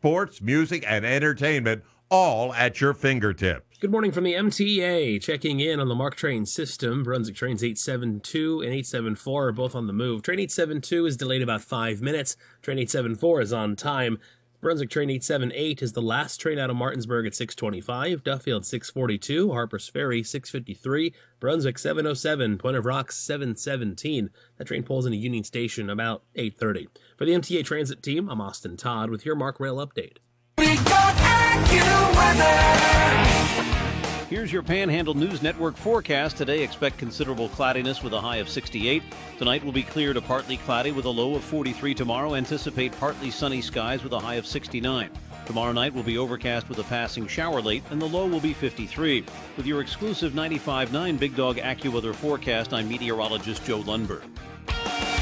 sports, music, and entertainment, all at your fingertips. Good morning from the MTA. Checking in on the MARC train system. Brunswick trains 872 and 874 are both on the move. Train 872 is delayed about 5 minutes. Train 874 is on time. Brunswick train 878 is the last train out of Martinsburg at 6:25, Duffield 6:42, Harpers Ferry 6:53, Brunswick 7:07, Point of Rocks 7:17. That train pulls into Union Station about 8:30. For the MTA Transit team, I'm Austin Todd with your MARC Rail update. We got AccuWeather. Here's your Panhandle News Network forecast. Today, expect considerable cloudiness with a high of 68. Tonight will be clear to partly cloudy with a low of 43. Tomorrow, anticipate partly sunny skies with a high of 69. Tomorrow night will be overcast with a passing shower late, and the low will be 53. With your exclusive 95.9 Big Dog AccuWeather forecast, I'm meteorologist Joe Lundberg.